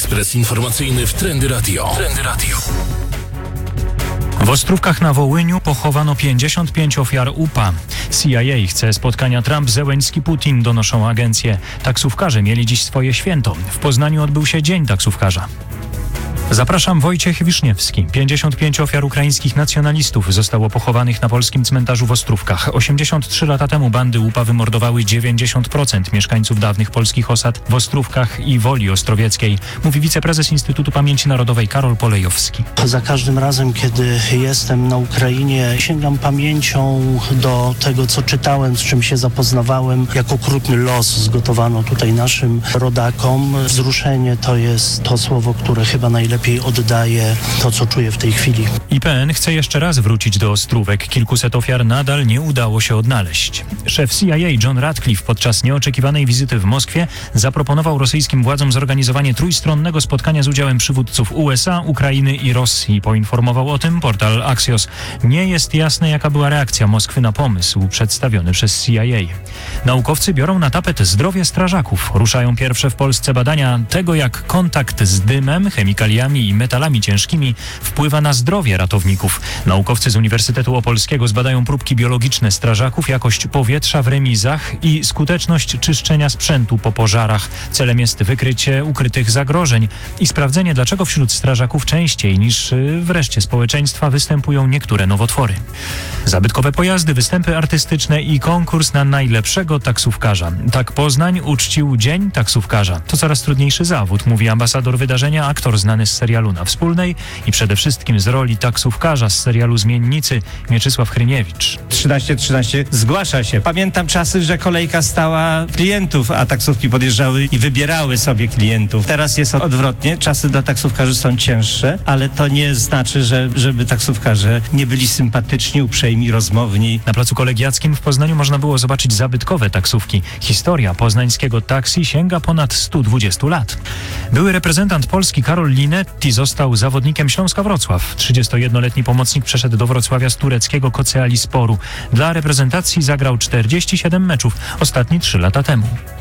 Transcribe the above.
Ekspres informacyjny w Trendy Radio. W Ostrówkach na Wołyniu pochowano 55 ofiar UPA. CIA chce spotkania Trump-Zełenski-Putin, donoszą agencje. Taksówkarze mieli dziś swoje święto. W Poznaniu odbył się Dzień Taksówkarza. Zapraszam, Wojciech Wiszniewski. 55 ofiar ukraińskich nacjonalistów zostało pochowanych na polskim cmentarzu w Ostrówkach. 83 lata temu bandy UPA wymordowały 90% mieszkańców dawnych polskich osad w Ostrówkach i Woli Ostrowieckiej, mówi wiceprezes Instytutu Pamięci Narodowej Karol Polejowski. Za każdym razem, kiedy jestem na Ukrainie, sięgam pamięcią do tego, co czytałem, z czym się zapoznawałem. Jak okrutny los zgotowano tutaj naszym rodakom. Wzruszenie to jest to słowo, które chyba najlepiej oddaje to, co czuję w tej chwili. IPN chce jeszcze raz wrócić do Ostrówek. Kilkuset ofiar nadal nie udało się odnaleźć. Szef CIA John Ratcliffe podczas nieoczekiwanej wizyty w Moskwie zaproponował rosyjskim władzom zorganizowanie trójstronnego spotkania z udziałem przywódców USA, Ukrainy i Rosji. Poinformował o tym portal Axios. Nie jest jasne, jaka była reakcja Moskwy na pomysł przedstawiony przez CIA. Naukowcy biorą na tapet zdrowie strażaków. Ruszają pierwsze w Polsce badania tego, jak kontakt z dymem, chemikaliami i metalami ciężkimi wpływa na zdrowie ratowników. Naukowcy z Uniwersytetu Opolskiego zbadają próbki biologiczne strażaków, jakość powietrza w remizach i skuteczność czyszczenia sprzętu po pożarach. Celem jest wykrycie ukrytych zagrożeń i sprawdzenie, dlaczego wśród strażaków częściej niż w reszcie społeczeństwa występują niektóre nowotwory. Zabytkowe pojazdy, występy artystyczne i konkurs na najlepszego taksówkarza. Tak Poznań uczcił Dzień Taksówkarza. To coraz trudniejszy zawód, mówi ambasador wydarzenia, aktor znany z serialu Na Wspólnej i przede wszystkim z roli taksówkarza z serialu Zmiennicy Mieczysław Hryniewicz. 1313 zgłasza się. Pamiętam czasy, że kolejka stała klientów, a taksówki podjeżdżały i wybierały sobie klientów. Teraz jest odwrotnie. Czasy dla taksówkarzy są cięższe, ale to nie znaczy, żeby taksówkarze nie byli sympatyczni, uprzejmi, rozmowni. Na Placu Kolegiackim w Poznaniu można było zobaczyć zabytkowe taksówki. Historia poznańskiego taksi sięga ponad 120 lat. Były reprezentant Polski Karol Linetti został zawodnikiem Śląska Wrocław. 31-letni pomocnik przeszedł do Wrocławia z tureckiego Kocaelisporu. Dla reprezentacji zagrał 47 meczów, ostatni 3 lata temu.